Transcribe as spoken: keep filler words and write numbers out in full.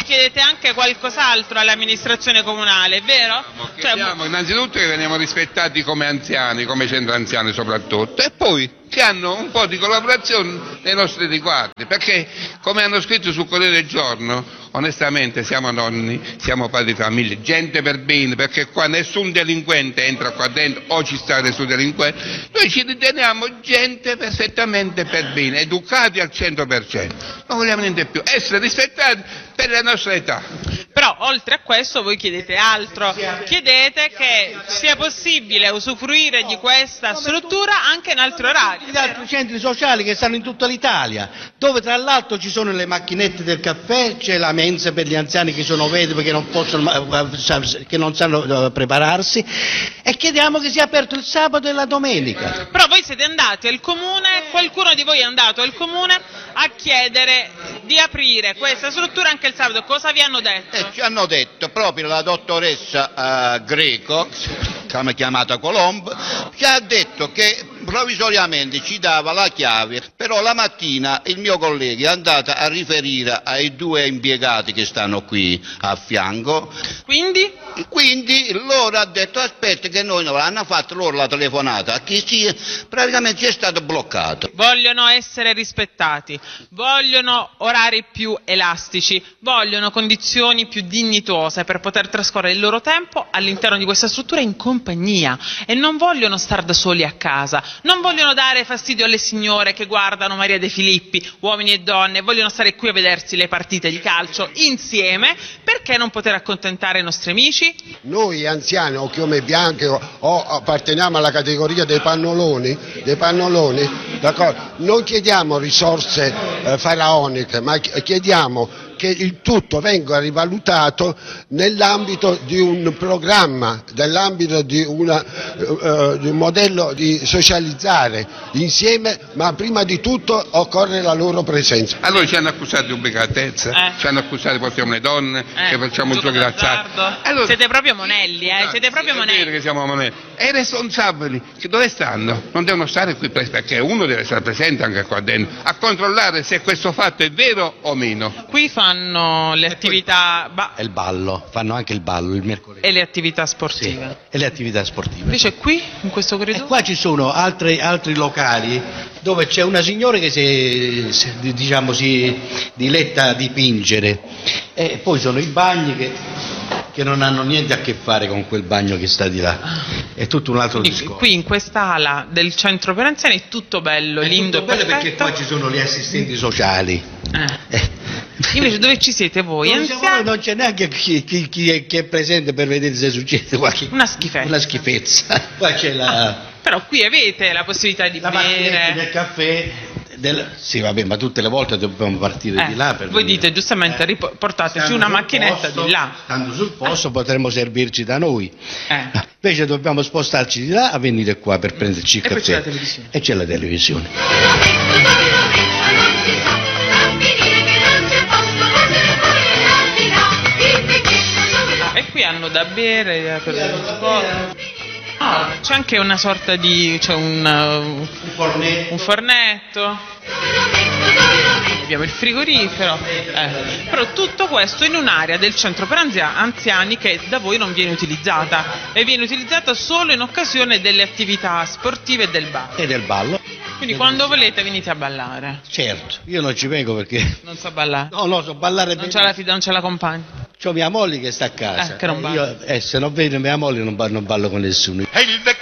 chiedete anche qualcos'altro all'amministrazione comunale, vero? Chiediamo cioè, innanzitutto che veniamo rispettati come anziani, come centro anziani soprattutto, e poi che hanno un po' di collaborazione nei nostri riguardi, perché come hanno scritto sul Corriere del Giorno, onestamente siamo nonni, siamo padri di famiglia, gente per bene, perché qua nessun delinquente entra qua dentro o ci sta nessun delinquente, noi ci riteniamo gente perfettamente per bene, educati al cento per cento, non vogliamo niente più, essere rispettati per la nostra età. Però oltre a questo voi chiedete altro, chiedete che sia possibile usufruire di questa struttura anche in altri orari. Gli altri centri sociali che stanno in tutta l'Italia, dove tra l'altro ci sono le macchinette del caffè, c'è la mensa per gli anziani che sono vedovi, che non possono, che non sanno prepararsi, e chiediamo che sia aperto il sabato e la domenica. Però voi siete andati al comune, qualcuno di voi è andato al comune a chiedere di aprire questa struttura anche il sabato, cosa vi hanno detto? Eh, ci hanno detto proprio la dottoressa uh, Greco, come chiamata Colombo, che ha detto che provvisoriamente ci dava la chiave, però la mattina il mio collega è andato a riferire ai due impiegati che stanno qui a fianco. Quindi? Quindi loro ha detto aspetta che noi non hanno fatto loro la telefonata, che ci, praticamente ci è stato bloccato. Vogliono essere rispettati, vogliono orari più elastici, vogliono condizioni più dignitose per poter trascorrere il loro tempo all'interno di questa struttura in compagnia e non vogliono star da soli a casa, non vogliono dare fastidio alle signore che guardano Maria De Filippi, uomini e donne, vogliono stare qui a vedersi le partite di calcio insieme, perché non poter accontentare i nostri amici? Noi anziani o come bianchi o, o apparteniamo alla categoria dei pannoloni, dei pannoloni, d'accordo? Non chiediamo risorse eh, faraoniche, ma chiediamo che il tutto venga rivalutato nell'ambito di un programma, nell'ambito di, una, uh, di un modello di socializzare insieme, ma prima di tutto occorre la loro presenza. Allora ci hanno accusato di ubicatezza, eh. ci hanno accusato che portiamo le donne, eh. che facciamo un gioco d'azzardo. Allora, siete proprio monelli, eh? Siete proprio monelli. Che siamo monelli. E i responsabili, che dove stanno? Non devono stare qui, perché uno deve essere presente anche qua dentro, a controllare se questo fatto è vero o meno. Qui fanno le attività... Ba- e il ballo, fanno anche il ballo il mercoledì. E le attività sportive. Sì, e le attività sportive. Invece qui, in questo corridoio? E qua ci sono altri, altri locali dove c'è una signora che si, si, diciamo, si diletta a dipingere, e poi sono i bagni che, che non hanno niente a che fare con quel bagno che sta di là, è tutto un altro Quindi, discorso. Qui in quest'ala del centro per anziani è tutto bello, è lindo, tutto bello perfetto. Perché qua ci sono gli assistenti sociali. Eh. Eh. Invece dove ci siete voi? Non, Anziani? non c'è neanche chi, chi, chi, è, chi è presente per vedere se succede qualche... Una schifezza. Una schifezza. Qua c'è la... Però qui avete la possibilità di la macchinetta bere. del caffè. Del... Sì, vabbè, ma tutte le volte dobbiamo partire Eh, di là. Per voi venire. dite giustamente, Eh. portateci Stando una sul macchinetta posto, di là. Stando sul posto potremmo servirci da noi. Eh. Invece dobbiamo spostarci di là a venire qua per prenderci il E poi caffè. c'è la televisione. E c'è la televisione. E qui hanno da bere per lo sport. Ah, c'è anche una sorta di... c'è un, uh, Un fornetto. un fornetto. Abbiamo il frigorifero. Eh. Però tutto questo in un'area del centro per anzia- anziani che da voi non viene utilizzata e viene utilizzata solo in occasione delle attività sportive e del bar. E del ballo. Quindi quando volete venite a ballare. Certo, io non ci vengo perché... Non so ballare. No, no, so ballare Non bene. c'è la fida, non c'è la compagna. C'ho mia moglie che sta a casa. Eh, che non balla. Io, eh, se non vedo mia moglie non ballo, non ballo con nessuno.